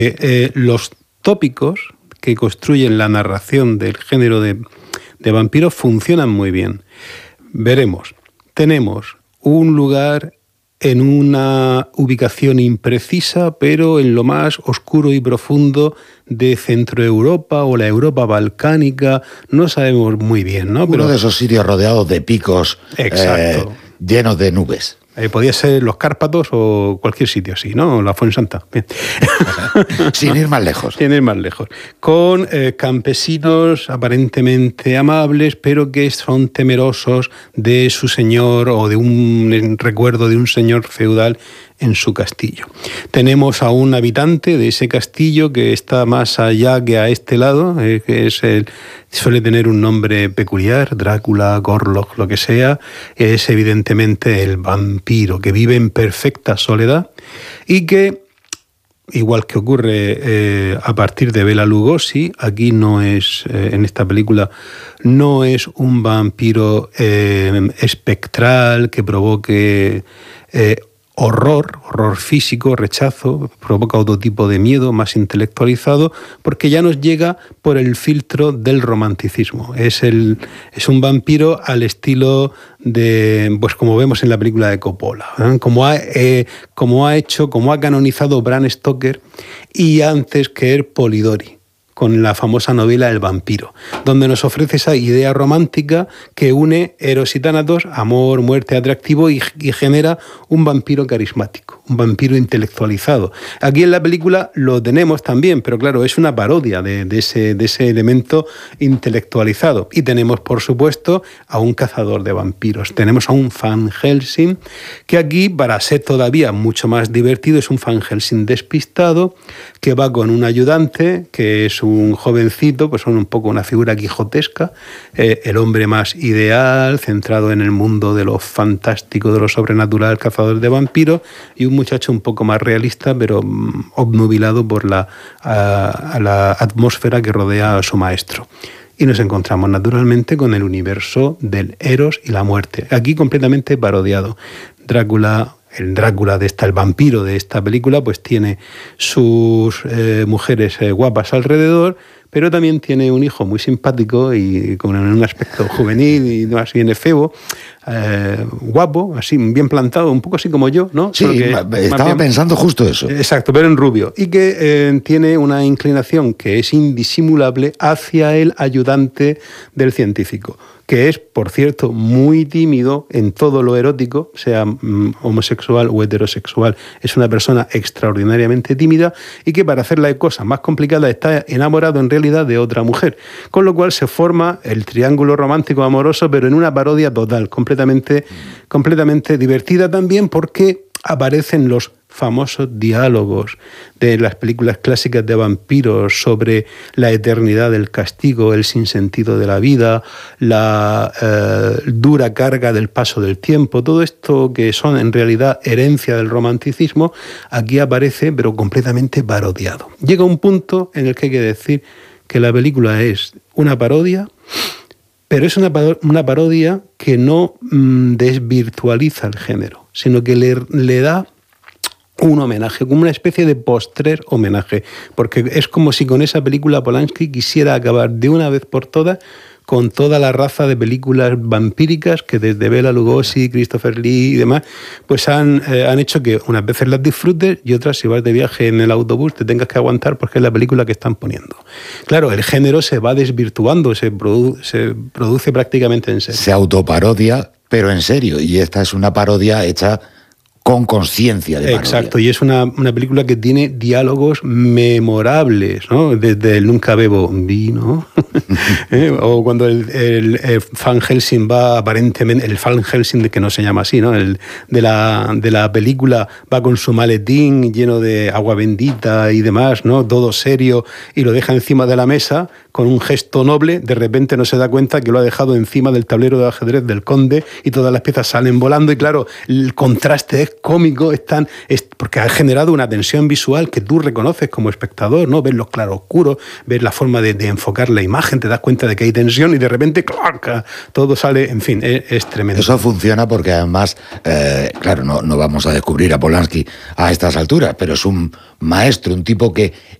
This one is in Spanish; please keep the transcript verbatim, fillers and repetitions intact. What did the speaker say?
Eh, eh, los tópicos que construyen la narración del género de, de vampiros funcionan muy bien. Veremos, tenemos un lugar en una ubicación imprecisa, pero en lo más oscuro y profundo de Centroeuropa o la Europa balcánica, no sabemos muy bien, ¿no? Uno pero, de esos sitios rodeados de picos, exacto. Eh, llenos de nubes. Eh, podía ser los Cárpatos o cualquier sitio así, ¿no? La Fuensanta. Bien. Sin ir más lejos. Sin ir más lejos. Con eh, campesinos aparentemente amables, pero que son temerosos de su señor o de un recuerdo de un señor feudal en su castillo. Tenemos a un habitante de ese castillo que está más allá que a este lado, eh, que es el, suele tener un nombre peculiar, Drácula, Gorlok, lo que sea, es evidentemente el vampiro que vive en perfecta soledad y que, igual que ocurre eh, a partir de Bela Lugosi, aquí no es, eh, en esta película, no es un vampiro eh, espectral que provoque eh, horror, horror físico, rechazo, provoca otro tipo de miedo más intelectualizado, porque ya nos llega por el filtro del romanticismo. Es, el, es un vampiro al estilo de, pues como vemos en la película de Coppola, ¿eh? como, ha, eh, como ha hecho, como ha canonizado Bram Stoker y antes que él Polidori, con la famosa novela El vampiro, donde nos ofrece esa idea romántica que une Eros y Tánatos, amor, muerte, atractivo, y, y genera un vampiro carismático, un vampiro intelectualizado. Aquí en la película lo tenemos también, pero claro, es una parodia de, de, ese, de ese elemento intelectualizado. Y tenemos, por supuesto, a un cazador de vampiros. Tenemos a un Van Helsing, que aquí, para ser todavía mucho más divertido, es un Van Helsing despistado, que va con un ayudante, que es un jovencito, pues son un poco una figura quijotesca, eh, el hombre más ideal, centrado en el mundo de lo fantástico, de lo sobrenatural, cazador de vampiros, y un muchacho un poco más realista, pero mm, obnubilado por la, a, a la atmósfera que rodea a su maestro. Y nos encontramos naturalmente con el universo del Eros y la muerte, aquí completamente parodiado. Drácula... El Drácula de esta, el vampiro de esta película, pues tiene sus eh, mujeres eh, guapas alrededor, pero también tiene un hijo muy simpático y con un aspecto juvenil y más bien efebo, eh, guapo, así bien plantado, un poco así como yo, ¿no? Sí, Porque, estaba bien, pensando justo eso. Exacto, pero en rubio. Y que eh, tiene una inclinación que es indisimulable hacia el ayudante del científico, que es, por cierto, muy tímido en todo lo erótico, sea mm, homosexual o heterosexual. Es una persona extraordinariamente tímida y que para hacer la cosa más complicada está enamorado en realidad de otra mujer. Con lo cual se forma el triángulo romántico amoroso, pero en una parodia total, completamente, completamente divertida también, porque aparecen los famosos diálogos de las películas clásicas de vampiros sobre la eternidad del castigo, el sinsentido de la vida, la eh, dura carga del paso del tiempo, todo esto que son en realidad herencia del romanticismo, aquí aparece pero completamente parodiado. Llega un punto en el que hay que decir que la película es una parodia, pero es una, una parodia que no mmm, desvirtualiza el género, sino que le, le da un homenaje, como una especie de postrer homenaje, porque es como si con esa película Polanski quisiera acabar de una vez por todas con toda la raza de películas vampíricas que desde Bela Lugosi, Christopher Lee y demás, pues han, eh, han hecho que unas veces las disfrutes y otras, si vas de viaje en el autobús, te tengas que aguantar porque es la película que están poniendo. Claro, el género se va desvirtuando, se, produ- se produce prácticamente en serio. Se autoparodia, pero en serio, y esta es una parodia hecha con conciencia de parodia. Exacto, y es una, una película que tiene diálogos memorables, ¿no? Desde el nunca bebo vino, ¿eh? O cuando el, el, el Van Helsing va aparentemente, el Van Helsing que no se llama así, ¿no? El de la, de la película va con su maletín lleno de agua bendita y demás, ¿no? Todo serio, y lo deja encima de la mesa con un gesto noble, de repente no se da cuenta que lo ha dejado encima del tablero de ajedrez del conde y todas las piezas salen volando y claro, el contraste es es cómico, es tan, es, porque ha generado una tensión visual que tú reconoces como espectador, ¿no? Ves los claroscuros, ves la forma de, de enfocar la imagen, te das cuenta de que hay tensión y de repente ¡clac! Todo sale, en fin, es, es tremendo. Eso funciona porque además, eh, claro, no, no vamos a descubrir a Polanski a estas alturas, pero es un maestro, un tipo que